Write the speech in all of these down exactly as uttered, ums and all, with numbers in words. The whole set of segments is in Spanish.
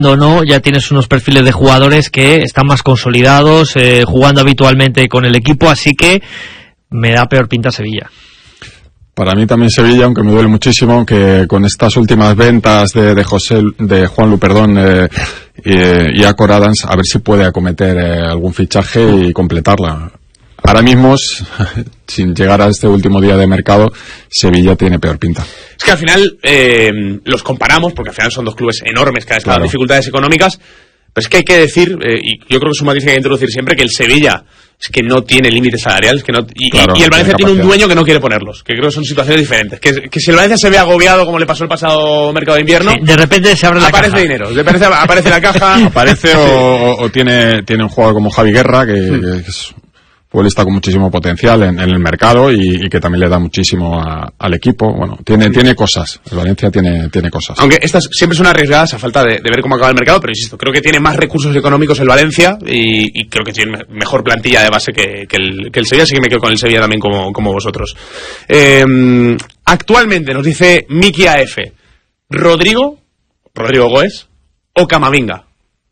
o no, ya tienes unos perfiles de jugadores que están más consolidados, eh, jugando habitualmente con el equipo, así que me da peor pinta Sevilla. Para mí también Sevilla, aunque me duele muchísimo que con estas últimas ventas de, de José, de Juanlu, perdón, eh, y, y a Cor Adams, a ver si puede acometer eh, algún fichaje y completarla. Ahora mismo, sin llegar a este último día de mercado, Sevilla tiene peor pinta. Es que al final eh, los comparamos, porque al final son dos clubes enormes, cada vez con claro. dificultades económicas, pero es que hay que decir, eh, y yo creo que es un matiz que hay que introducir siempre, que el Sevilla es que no tiene límites salariales, que no, y, claro, y el Valencia tiene, tiene un dueño que no quiere ponerlos, que creo que son situaciones diferentes. Que, que si el Valencia se ve agobiado como le pasó el pasado mercado de invierno, sí, de repente se abre la aparece caja. dinero, de repente aparece la caja, aparece o, o, o tiene, tiene un jugador como Javi Guerra, que, sí. que es futbolista con muchísimo potencial en, en el mercado y, y que también le da muchísimo a, al equipo. Bueno, tiene tiene cosas. El Valencia tiene tiene cosas. Aunque estas siempre son arriesgadas a falta de, de ver cómo acaba el mercado, pero insisto, creo que tiene más recursos económicos el Valencia y, y creo que tiene mejor plantilla de base que, que, el, que el Sevilla, así que me quedo con el Sevilla también como, como vosotros. Eh, actualmente nos dice Miki A F, Rodrigo, Rodrigo Goes o Camavinga.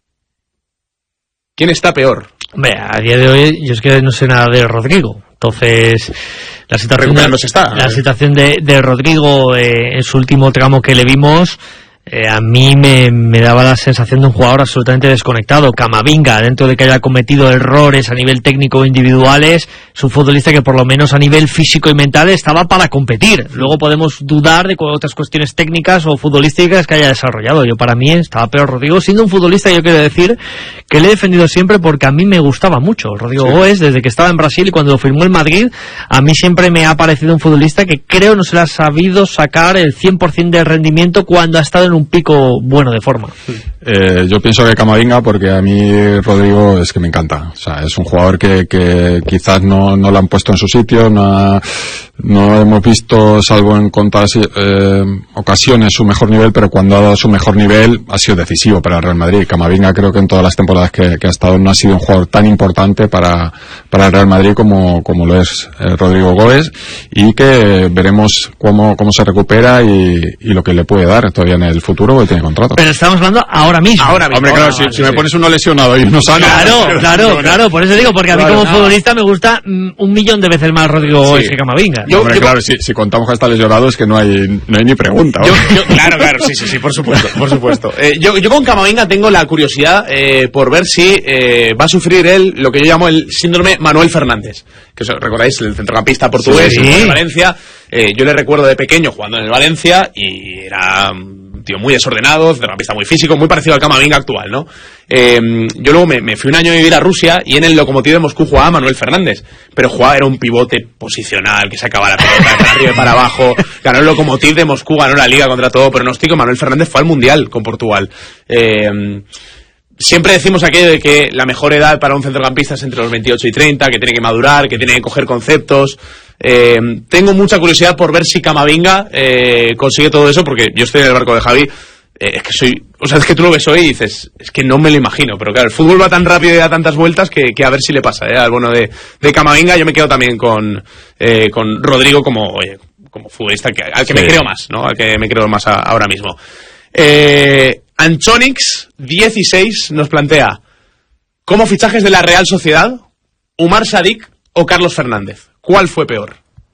¿Quién está peor? Hombre, a día de hoy yo es que no sé nada de Rodrigo, entonces la situación de, está, la situación de, de Rodrigo eh, en su último tramo que le vimos, eh, a mí me, me daba la sensación de un jugador absolutamente desconectado. Camavinga, dentro de que haya cometido errores a nivel técnico o individuales, es un futbolista que por lo menos a nivel físico y mental estaba para competir. Luego podemos dudar de otras cuestiones técnicas o futbolísticas que haya desarrollado. Yo para mí estaba peor Rodrigo, siendo un futbolista, yo quiero decir que le he defendido siempre porque a mí me gustaba mucho Rodrigo sí. Goes, desde que estaba en Brasil y cuando lo firmó el Madrid, a mí siempre me ha parecido un futbolista que creo no se le ha sabido sacar el cien por ciento del rendimiento cuando ha estado en un pico bueno de forma. Eh, yo pienso que Camavinga, porque a mí Rodrigo es que me encanta. O sea, es un jugador que, que quizás no, no lo han puesto en su sitio, no, ha, no hemos visto, salvo en contadas eh, ocasiones, su mejor nivel, pero cuando ha dado su mejor nivel ha sido decisivo para el Real Madrid. Camavinga creo que en todas las temporadas que, que ha estado no ha sido un jugador tan importante para, para el Real Madrid como, como lo es eh, Rodrigo Goes, y que veremos cómo, cómo se recupera y, y lo que le puede dar todavía en el futuro, porque tiene contrato. Pero estamos hablando ahora mismo. Ahora mismo. Hombre, claro, ahora, si, vale, si me sí. pones uno lesionado y uno sano. Claro, claro, claro, por eso digo, porque a mí claro, como no. futbolista me gusta mm, un millón de veces más Rodrigo Goes sí. que Camavinga. Yo, Hombre, yo, claro, si, si contamos que está lesionado es que no hay, no hay ni pregunta. Yo, yo, claro, claro, sí, sí, sí, por supuesto, por supuesto. Eh, yo, yo con Camavinga tengo la curiosidad eh, por ver si eh, va a sufrir él lo que yo llamo el síndrome Manuel Fernández, que os recordáis, el centrocampista portugués sí. de Valencia. Eh, yo le recuerdo de pequeño jugando en el Valencia y era un tío muy desordenado, centrocampista muy físico, muy parecido al Camavinga actual, ¿no? Eh, yo luego me, me fui un año a vivir a Rusia y en el Lokomotiv de Moscú jugaba Manuel Fernández, pero jugaba, era un pivote posicional que sacaba la pelota para arriba y para abajo, ganó el Lokomotiv de Moscú, ganó la Liga contra todo pronóstico. Manuel Fernández fue al Mundial con Portugal. Eh, Siempre decimos aquello de que la mejor edad para un centrocampista es entre los veintiocho y treinta, que tiene que madurar, que tiene que coger conceptos. Eh, tengo mucha curiosidad por ver si Camavinga eh, consigue todo eso, porque yo estoy en el barco de Javi. Eh, es que soy, o sea, es que tú lo ves hoy y dices, es que no me lo imagino, pero claro, el fútbol va tan rápido y da tantas vueltas que, que a ver si le pasa, ¿eh? Al bueno de, de Camavinga. Yo me quedo también con, eh, con Rodrigo como, oye, como futbolista que, al que sí. me creo más, ¿no? Al que me creo más a, ahora mismo. Eh, Anchonix dieciséis nos plantea como fichajes de la Real Sociedad, Umar Sadik o Carlos Fernández. ¿Cuál fue peor?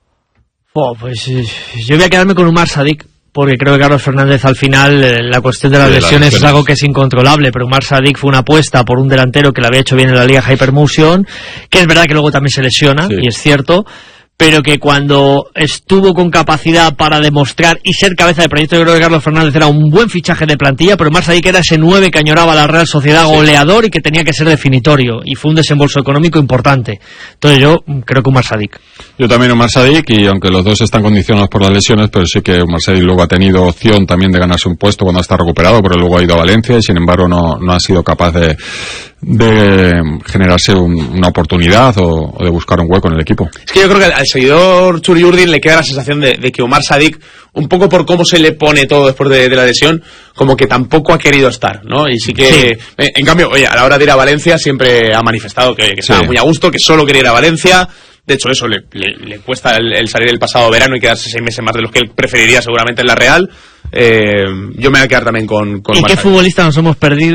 Oh, pues yo voy a quedarme con Umar Sadik, porque creo que Carlos Fernández al final eh, la cuestión de las sí, lesiones la es algo que es incontrolable, pero Umar Sadik fue una apuesta por un delantero que le había hecho bien en la Liga Hypermotion, que es verdad que luego también se lesiona, sí. y es cierto, pero que cuando estuvo con capacidad para demostrar y ser cabeza de proyecto, yo creo que Carlos Fernández era un buen fichaje de plantilla, pero más ahí que era ese nueve que añoraba la Real Sociedad, sí. goleador, y que tenía que ser definitorio, y fue un desembolso económico importante. Entonces yo creo que Umar Sadik. Yo también Umar Sadik, y aunque los dos están condicionados por las lesiones, pero sí que Umar Sadik luego ha tenido opción también de ganarse un puesto cuando está recuperado, pero luego ha ido a Valencia y sin embargo no, no ha sido capaz de, de generarse un, una oportunidad o, o de buscar un hueco en el equipo. Es que yo creo que al seguidor Churi Urdin le queda la sensación de, de que Umar Sadik, un poco por cómo se le pone todo después de, de la lesión, como que tampoco ha querido estar, ¿no? Y sí que, sí. En, en cambio, oye, a la hora de ir a Valencia siempre ha manifestado que, que estaba sí. muy a gusto, que solo quería ir a Valencia. De hecho, eso le, le, le cuesta el, el salir el pasado verano y quedarse seis meses más de los que él preferiría seguramente en la Real. Eh, yo me voy a quedar también con, con ¿Y qué Marcelo. futbolista nos hemos perdido